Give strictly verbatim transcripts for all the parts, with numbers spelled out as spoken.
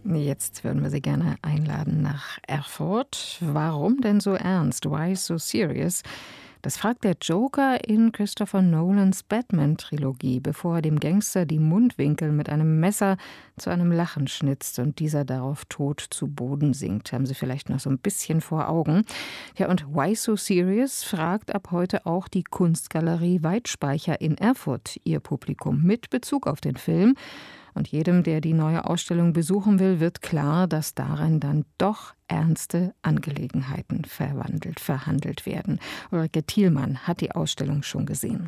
Jetzt würden wir Sie gerne einladen nach Erfurt. Warum denn so ernst? Why so serious? Das fragt der Joker in Christopher Nolans Batman-Trilogie, bevor er dem Gangster die Mundwinkel mit einem Messer zu einem Lachen schnitzt und dieser darauf tot zu Boden sinkt. Haben Sie vielleicht noch so ein bisschen vor Augen. Ja, und Why so serious fragt ab heute auch die Kunstgalerie Weitspeicher in Erfurt ihr Publikum mit Bezug auf den Film. Und jedem, der die neue Ausstellung besuchen will, wird klar, dass darin dann doch ernste Angelegenheiten verwandelt, verhandelt werden. Ulrike Thielmann hat die Ausstellung schon gesehen.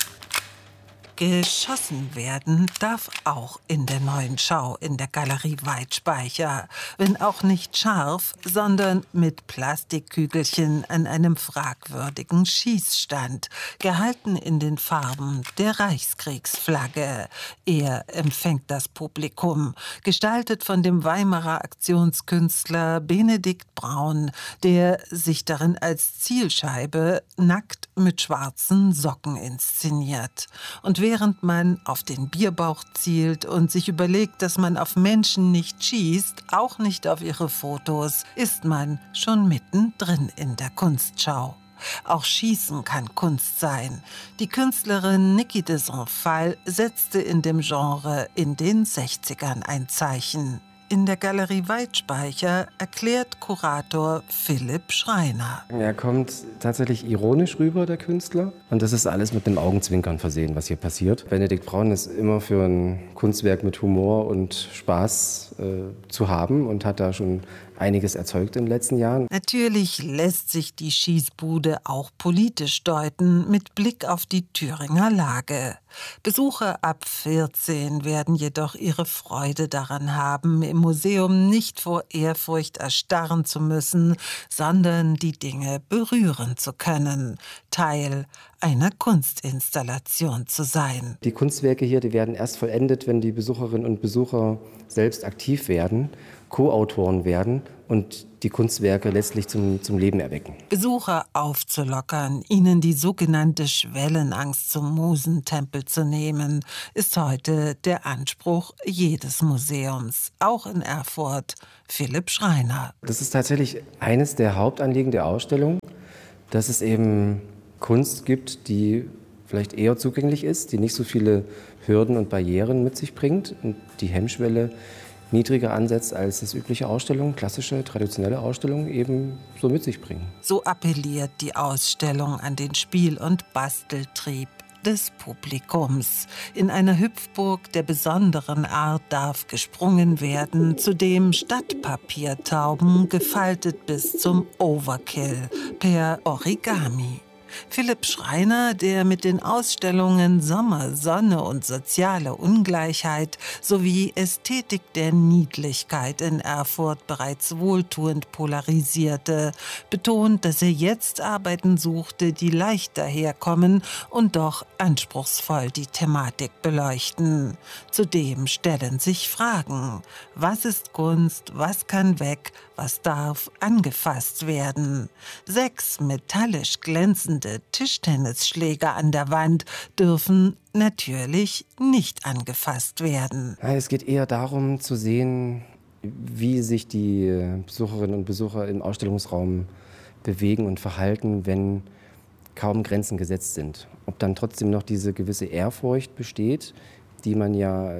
Geschossen werden darf auch in der neuen Schau in der Galerie Weitspeicher. Wenn auch nicht scharf, sondern mit Plastikkügelchen an einem fragwürdigen Schießstand, gehalten in den Farben der Reichskriegsflagge. Er empfängt das Publikum, gestaltet von dem Weimarer Aktionskünstler Benedikt Braun, der sich darin als Zielscheibe nackt mit schwarzen Socken inszeniert. Und während man auf den Bierbauch zielt und sich überlegt, dass man auf Menschen nicht schießt, auch nicht auf ihre Fotos, ist man schon mittendrin in der Kunstschau. Auch Schießen kann Kunst sein. Die Künstlerin Niki de Saint-Phalle setzte in dem Genre in den sechzigern ein Zeichen. In der Galerie Weitspeicher erklärt Kurator Philipp Schreiner. Er kommt tatsächlich ironisch rüber, der Künstler. Und das ist alles mit einem Augenzwinkern versehen, was hier passiert. Benedikt Braun ist immer für ein Kunstwerk mit Humor und Spaß äh, zu haben und hat da schon einiges erzeugt in den letzten Jahren. Natürlich lässt sich die Schießbude auch politisch deuten, mit Blick auf die Thüringer Lage. Besucher ab vierzehn werden jedoch ihre Freude daran haben, im Museum nicht vor Ehrfurcht erstarren zu müssen, sondern die Dinge berühren zu können, Teil einer Kunstinstallation zu sein. Die Kunstwerke hier, die werden erst vollendet, wenn die Besucherinnen und Besucher selbst aktiv werden, Co-Autoren werden und die Kunstwerke letztlich zum, zum Leben erwecken. Besucher aufzulockern, ihnen die sogenannte Schwellenangst zum Musentempel zu nehmen, ist heute der Anspruch jedes Museums, auch in Erfurt. Philipp Schreiner. Das ist tatsächlich eines der Hauptanliegen der Ausstellung, dass es eben Kunst gibt, die vielleicht eher zugänglich ist, die nicht so viele Hürden und Barrieren mit sich bringt und die Hemmschwelle niedriger ansetzt, als das übliche Ausstellungen, klassische, traditionelle Ausstellungen eben so mit sich bringen. So appelliert die Ausstellung an den Spiel- und Basteltrieb des Publikums. In einer Hüpfburg der besonderen Art darf gesprungen werden, zudem Stadtpapiertauben gefaltet bis zum Overkill per Origami. Philipp Schreiner, der mit den Ausstellungen Sommer, Sonne und soziale Ungleichheit sowie Ästhetik der Niedlichkeit in Erfurt bereits wohltuend polarisierte, betont, dass er jetzt Arbeiten suchte, die leicht daherkommen und doch anspruchsvoll die Thematik beleuchten. Zudem stellen sich Fragen: Was ist Kunst, was kann weg, was darf angefasst werden? Sechs metallisch glänzende Tischtennisschläger an der Wand dürfen natürlich nicht angefasst werden. Es geht eher darum zu sehen, wie sich die Besucherinnen und Besucher im Ausstellungsraum bewegen und verhalten, wenn kaum Grenzen gesetzt sind. Ob dann trotzdem noch diese gewisse Ehrfurcht besteht, die man ja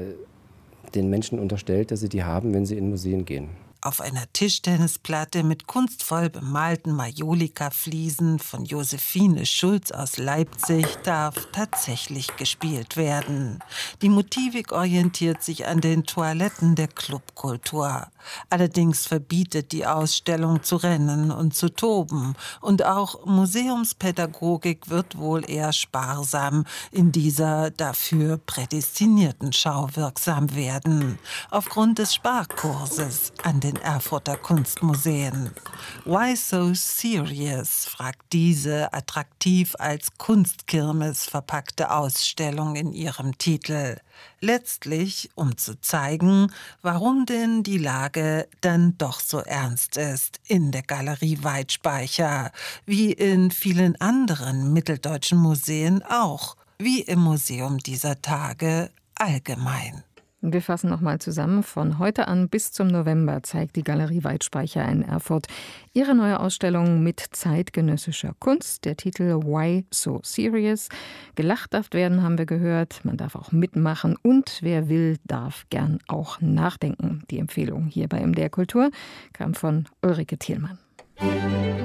den Menschen unterstellt, dass sie die haben, wenn sie in Museen gehen. Auf einer Tischtennisplatte mit kunstvoll bemalten Majolika-Fliesen von Josephine Schulz aus Leipzig darf tatsächlich gespielt werden. Die Motivik orientiert sich an den Toiletten der Clubkultur. Allerdings verbietet die Ausstellung zu rennen und zu toben. Und auch Museumspädagogik wird wohl eher sparsam in dieser dafür prädestinierten Schau wirksam werden. Aufgrund des Sparkurses an den Erfurter Kunstmuseen. Why so serious? Fragt diese attraktiv als Kunstkirmes verpackte Ausstellung in ihrem Titel. Letztlich, um zu zeigen, warum denn die Lage dann doch so ernst ist in der Galerie Weitspeicher, wie in vielen anderen mitteldeutschen Museen auch, wie im Museum dieser Tage allgemein. Wir fassen nochmal zusammen. Von heute an bis zum November zeigt die Galerie Weitspeicher in Erfurt ihre neue Ausstellung mit zeitgenössischer Kunst. Der Titel Why So Serious? Gelacht darf werden, haben wir gehört. Man darf auch mitmachen und wer will, darf gern auch nachdenken. Die Empfehlung hier bei M D R Kultur kam von Ulrike Thielmann.